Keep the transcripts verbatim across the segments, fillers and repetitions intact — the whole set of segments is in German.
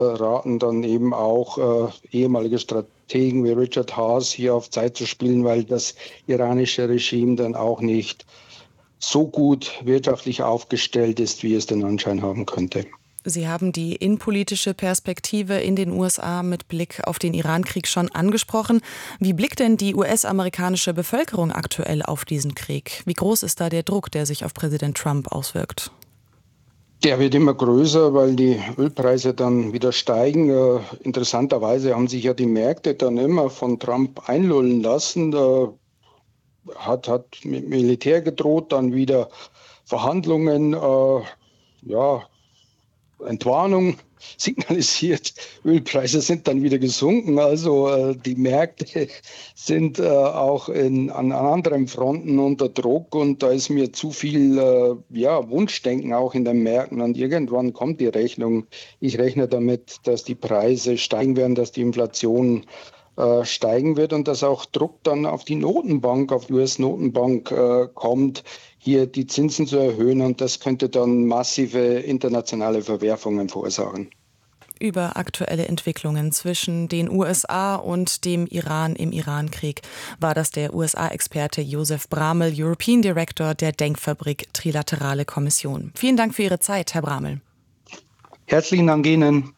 raten dann eben auch äh, ehemalige Strategen wie Richard Haas hier auf Zeit zu spielen, weil das iranische Regime dann auch nicht so gut wirtschaftlich aufgestellt ist, wie es den Anschein haben könnte. Sie haben die innenpolitische Perspektive in den U S A mit Blick auf den Irankrieg schon angesprochen. Wie blickt denn die U S-amerikanische Bevölkerung aktuell auf diesen Krieg? Wie groß ist da der Druck, der sich auf Präsident Trump auswirkt? Der wird immer größer, weil die Ölpreise dann wieder steigen. Äh, interessanterweise haben sich ja die Märkte dann immer von Trump einlullen lassen. Äh, hat, hat mit Militär gedroht, dann wieder Verhandlungen, äh, ja, Entwarnung signalisiert. Ölpreise sind dann wieder gesunken. Also äh, die Märkte sind äh, auch in, an, an anderen Fronten unter Druck und da ist mir zu viel äh, ja, Wunschdenken auch in den Märkten und irgendwann kommt die Rechnung. Ich rechne damit, dass die Preise steigen werden, dass die Inflation äh, steigen wird und dass auch Druck dann auf die Notenbank, auf die U S-Notenbank äh, kommt, hier die Zinsen zu erhöhen und das könnte dann massive internationale Verwerfungen verursachen. Über aktuelle Entwicklungen zwischen den U S A und dem Iran im Irankrieg war das der U S A-Experte Josef Bramel, European Director der Denkfabrik Trilaterale Kommission. Vielen Dank für Ihre Zeit, Herr Bramel. Herzlichen Dank Ihnen.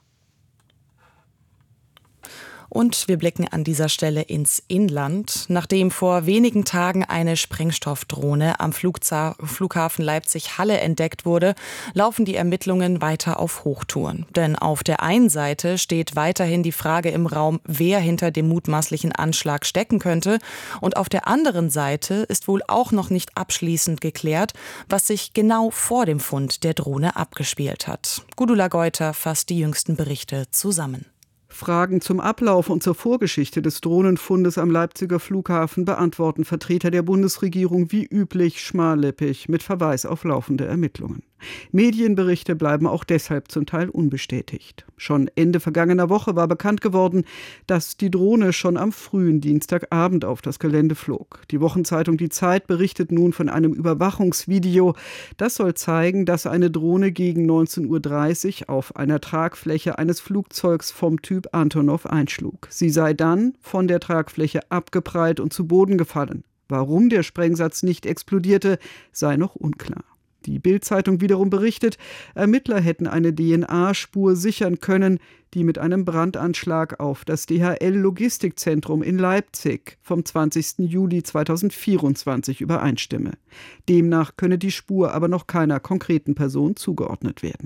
Und wir blicken an dieser Stelle ins Inland. Nachdem vor wenigen Tagen eine Sprengstoffdrohne am Flugza- Flughafen Leipzig-Halle entdeckt wurde, laufen die Ermittlungen weiter auf Hochtouren. Denn auf der einen Seite steht weiterhin die Frage im Raum, wer hinter dem mutmaßlichen Anschlag stecken könnte. Und auf der anderen Seite ist wohl auch noch nicht abschließend geklärt, was sich genau vor dem Fund der Drohne abgespielt hat. Gudula Geuter fasst die jüngsten Berichte zusammen. Fragen zum Ablauf und zur Vorgeschichte des Drohnenfundes am Leipziger Flughafen beantworten Vertreter der Bundesregierung wie üblich schmallippig mit Verweis auf laufende Ermittlungen. Medienberichte bleiben auch deshalb zum Teil unbestätigt. Schon Ende vergangener Woche war bekannt geworden, dass die Drohne schon am frühen Dienstagabend auf das Gelände flog. Die Wochenzeitung Die Zeit berichtet nun von einem Überwachungsvideo. Das soll zeigen, dass eine Drohne gegen neunzehn Uhr dreißig auf einer Tragfläche eines Flugzeugs vom Typ Antonov einschlug. Sie sei dann von der Tragfläche abgeprallt und zu Boden gefallen. Warum der Sprengsatz nicht explodierte, sei noch unklar. Die Bild-Zeitung wiederum berichtet, Ermittler hätten eine D N A-Spur sichern können, die mit einem Brandanschlag auf das D H L-Logistikzentrum in Leipzig vom zwanzigsten Juli zweitausendvierundzwanzig übereinstimme. Demnach könne die Spur aber noch keiner konkreten Person zugeordnet werden.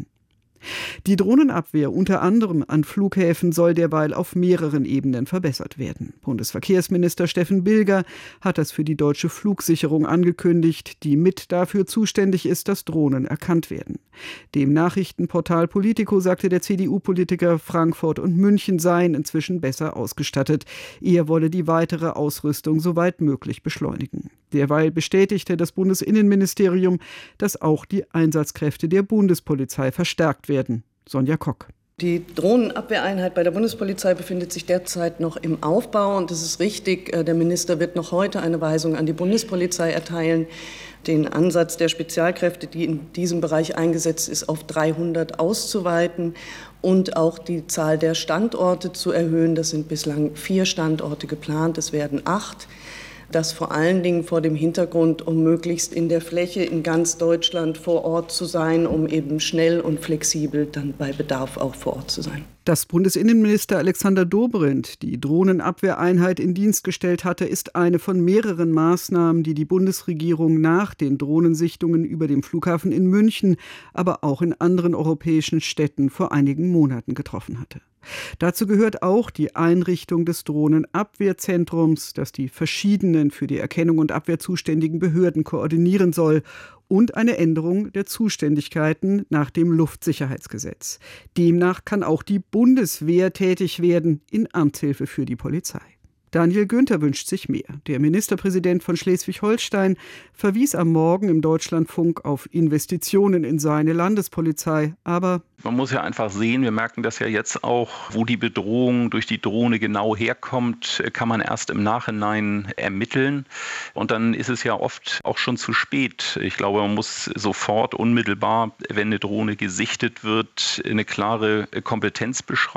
Die Drohnenabwehr unter anderem an Flughäfen soll derweil auf mehreren Ebenen verbessert werden. Bundesverkehrsminister Steffen Bilger hat das für die deutsche Flugsicherung angekündigt, die mit dafür zuständig ist, dass Drohnen erkannt werden. Dem Nachrichtenportal Politico sagte der C D U-Politiker, Frankfurt und München seien inzwischen besser ausgestattet. Er wolle die weitere Ausrüstung soweit möglich beschleunigen. Derweil bestätigte das Bundesinnenministerium, dass auch die Einsatzkräfte der Bundespolizei verstärkt werden. Sonja Kock. Die Drohnenabwehreinheit bei der Bundespolizei befindet sich derzeit noch im Aufbau. Und es ist richtig, der Minister wird noch heute eine Weisung an die Bundespolizei erteilen, den Ansatz der Spezialkräfte, die in diesem Bereich eingesetzt ist, auf dreihundert auszuweiten und auch die Zahl der Standorte zu erhöhen. Das sind bislang vier Standorte geplant, es werden acht. Das vor allen Dingen vor dem Hintergrund, um möglichst in der Fläche in ganz Deutschland vor Ort zu sein, um eben schnell und flexibel dann bei Bedarf auch vor Ort zu sein. Dass Bundesinnenminister Alexander Dobrindt die Drohnenabwehreinheit in Dienst gestellt hatte, ist eine von mehreren Maßnahmen, die die Bundesregierung nach den Drohnensichtungen über dem Flughafen in München, aber auch in anderen europäischen Städten vor einigen Monaten getroffen hatte. Dazu gehört auch die Einrichtung des Drohnenabwehrzentrums, das die verschiedenen für die Erkennung und Abwehr zuständigen Behörden koordinieren soll, und eine Änderung der Zuständigkeiten nach dem Luftsicherheitsgesetz. Demnach kann auch die Bundeswehr tätig werden in Amtshilfe für die Polizei. Daniel Günther wünscht sich mehr. Der Ministerpräsident von Schleswig-Holstein verwies am Morgen im Deutschlandfunk auf Investitionen in seine Landespolizei. Aber man muss ja einfach sehen, wir merken das ja jetzt auch, wo die Bedrohung durch die Drohne genau herkommt, kann man erst im Nachhinein ermitteln. Und dann ist es ja oft auch schon zu spät. Ich glaube, man muss sofort unmittelbar, wenn eine Drohne gesichtet wird, eine klare Kompetenz beschreiben.